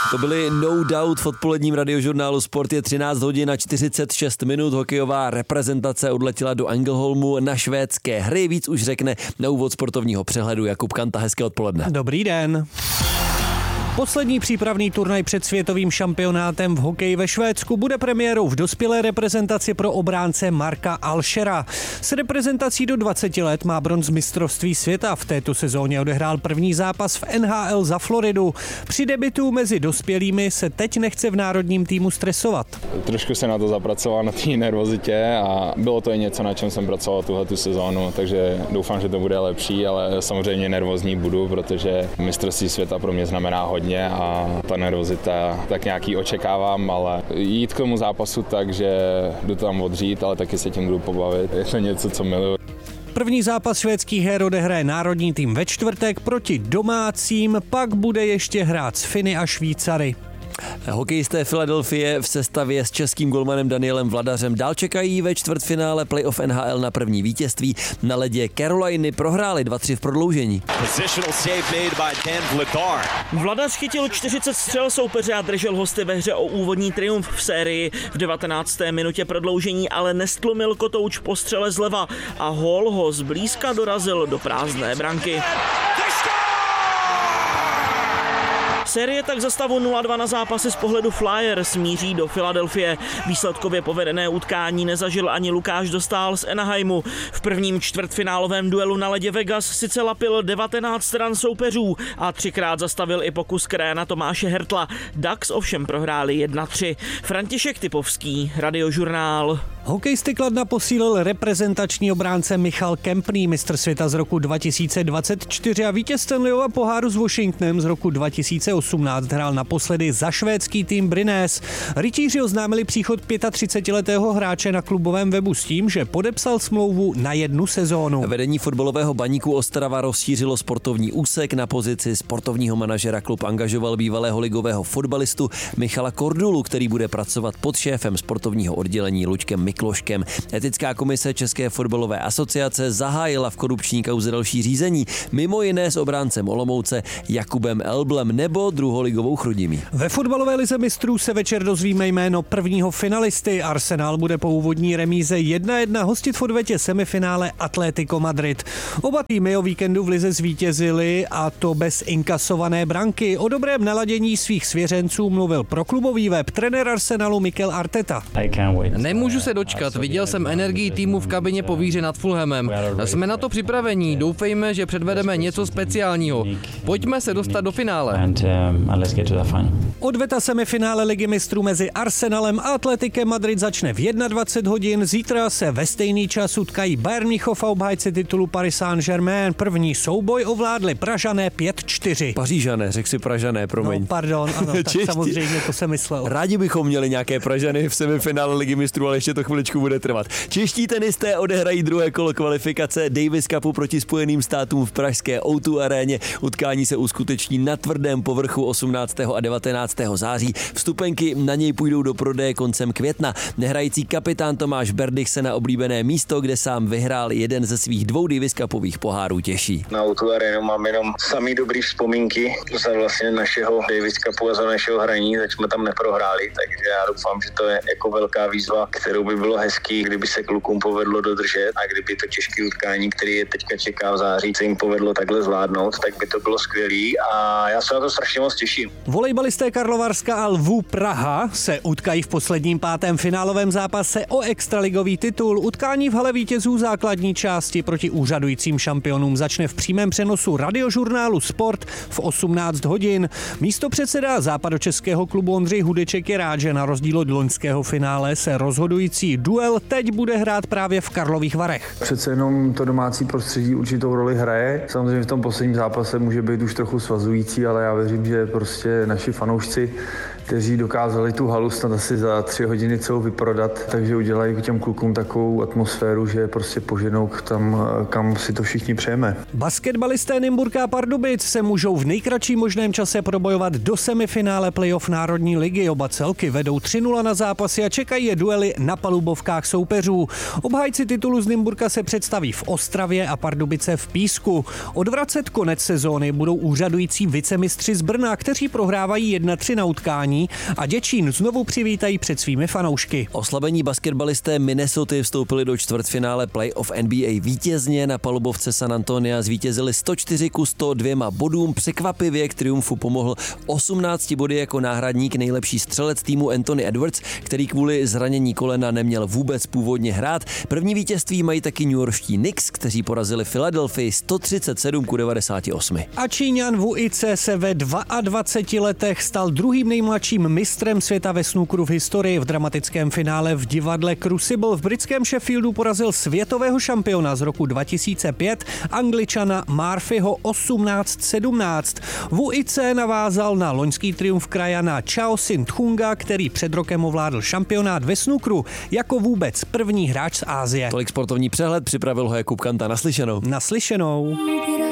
To byly No Doubt v odpoledním radiožurnálu Sport. Je 13 hodin a 46 minut. Hokejová reprezentace odletěla do Ängelholmu na švédské hry. Víc už řekne na úvod sportovního přehledu Jakub Kanta. Hezké odpoledne. Dobrý den. Poslední přípravný turnaj před světovým šampionátem v hokeji ve Švédsku bude premiérou v dospělé reprezentaci pro obránce Marka Alschera. S reprezentací do 20 let má bronz mistrovství světa. V této sezóně odehrál první zápas v NHL za Floridu. Při debutu mezi dospělými se teď nechce v národním týmu stresovat. Trošku se na to zapracoval, na té nervozitě, a bylo to i něco, na čem jsem pracoval tuhletu sezónu, takže doufám, že to bude lepší, ale samozřejmě nervózní budu, protože mistrovství světa pro mě znamená hodně a ta nervozita tak nějaký očekávám, ale jít k tomu zápasu tak, že jdu tam odřít, ale taky se tím budu pobavit. Je to něco, co miluji. První zápas švédských her odehraje národní tým ve čtvrtek proti domácím, pak bude ještě hrát s Finy a Švýcary. Hokejisté Philadelphie v sestavě s českým golmanem Danielem Vladařem dál čekají ve čtvrtfinále playoff NHL na první vítězství. Na ledě Caroliny prohráli 2-3 v prodloužení. Vladař chytil 40 střel soupeře a držel hosty ve hře o úvodní triumf v sérii. V 19. minutě prodloužení ale nestlumil kotouč po střele zleva a hól ho zblízka dorazil do prázdné branky. Série tak za stavu 0-2 na zápasy z pohledu Flyers míří do Filadelfie. Výsledkově povedené utkání nezažil ani Lukáš Dostál z Anaheimu. V prvním čtvrtfinálovém duelu na ledě Vegas sice lapil 19 ran soupeřů a 3krát zastavil i pokus kréna Tomáše Hertla. Ducks ovšem prohráli 1-3. František Typovský, Radiožurnál. Hokejisty Kladna posílil reprezentační obránce Michal Kempný, mistr světa z roku 2024 a vítěz Stanleyova poháru s Washingtonem z roku 2018 hrál naposledy za švédský tým Brynäs. Rytíři oznámili příchod 35letého hráče na klubovém webu s tím, že podepsal smlouvu na 1 sezónu. Vedení fotbalového Baníku Ostrava rozšířilo sportovní úsek. Na pozici sportovního manažera klub angažoval bývalého ligového fotbalistu Michala Kordulu, který bude pracovat pod šéfem sportovního oddělení Luďkem Mikloškem. Etická komise České fotbalové asociace zahájila v korupční kauze další řízení, mimo jiné s obráncem Olomouce Jakubem Elblem nebo druholigovou Chrudimí. Ve fotbalové lize mistrů se večer dozvíme jméno prvního finalisty. Arsenal bude po úvodní remíze 1-1 hostit v odvetě semifinále Atlético Madrid. Oba týmy o víkendu v lize zvítězili, a to bez inkasované branky. O dobrém naladění svých svěřenců mluvil pro klubový web trenér Arsenalu Mikel Arteta. Nemůžu se dočkat, viděl jsem energii týmu v kabině po výhře nad Fulhamem. Jsme na to připravení, doufejme, že předvedeme něco speciálního. Pojďme se dostat do finále. Odveta semifinále ligy mistrů mezi Arsenalem a Atletikem Madrid začne v 21 hodin. Zítra se ve stejný čas utkají Bayern Mnichov a obhájci titulu Paris Saint-Germain. První souboj ovládli Pražané 5-4. Pařížané, řekl si Pražané, promiň. No, pardon, ano, tak samozřejmě to jsem myslel. Rádi bychom měli nějaké Pražany v semifinále ligy mistrů, ale ještě to chviličku bude trvat. Čeští tenisté odehrají druhé kolo kvalifikace Davis Cupu proti Spojeným státům v pražské O2 aréně. Utkání se uskuteční na tvrdém povrchu 18. a 19. září. Vstupenky na něj půjdou do prodeje koncem května. Nehrající kapitán Tomáš Berdych se na oblíbené místo, kde sám vyhrál jeden ze svých 2 Davis Cupových pohárů, těší. Na O2 arénu mám jenom samý dobrý vzpomínky za vlastně našeho Davis Cupu a za našeho hraní, tak jsme tam neprohráli, takže já doufám, že to je jako velká výzva, kterou by bylo hezký, kdyby se klukům povedlo dodržet, a kdyby to těžké utkání, který je teďka čeká v září, se jim povedlo takhle zvládnout, tak by to bylo skvělý a já se na to strašně moc těším. Volejbalisté Karlovarska a Lvů Praha se utkají v posledním 5. finálovém zápase o extraligový titul. Utkání v hale vítězů základní části proti úřadujícím šampionům začne v přímém přenosu Radiožurnálu Sport v 18 hodin. Místopředseda západočeského klubu Ondřej Hudeček je rád, že na rozdíl od loňského finále se rozhodující duel teď bude hrát právě v Karlových Varech. Přece jenom to domácí prostředí určitou roli hraje. Samozřejmě v tom posledním zápase může být už trochu svazující, ale já věřím, že prostě naši fanoušci kteří dokázali tu halu snad asi za 3 hodiny celou vyprodat, takže udělají těm klukům takovou atmosféru, že prostě poženou tam, kam si to všichni přejeme. Basketbalisté Nymburka a Pardubic se můžou v nejkratším možném čase probojovat do semifinále playoff Národní ligy. Oba celky vedou 3-0 na zápasy a čekají je duely na palubovkách soupeřů. Obhájci titulu z Nymburka se představí v Ostravě a Pardubice v Písku. Odvracet konec sezóny budou úřadující vicemistři z Brna, kteří prohrávají 1-3 na utkání a Děčín znovu přivítají před svými fanoušky. Oslabení basketbalisté Minnesoty vstoupili do čtvrtfinále playoff NBA vítězně. Na palubovce San Antonia zvítězili 104-102 bodům. Překvapivě k triumfu pomohl 18 body jako náhradník nejlepší střelec týmu Anthony Edwards, který kvůli zranění kolena neměl vůbec původně hrát. První vítězství mají taky newyorští Knicks, kteří porazili Philadelphii 137-98. A Číňan Wu Ice se ve 22 letech stal druhým nejmladším mistrem světa ve snookeru v historii. V dramatickém finále v divadle Crucible v britském Sheffieldu porazil světového šampiona z roku 2005 Angličana Murphyho 18-17. Wu Ice navázal na loňský triumf krajana Chao Sin Thunga, který před rokem ovládl šampionát ve snookeru jako vůbec první hráč z Asie. Tolik sportovní přehled, připravil ho Jakub Kanta. Naslyšenou. Naslyšenou.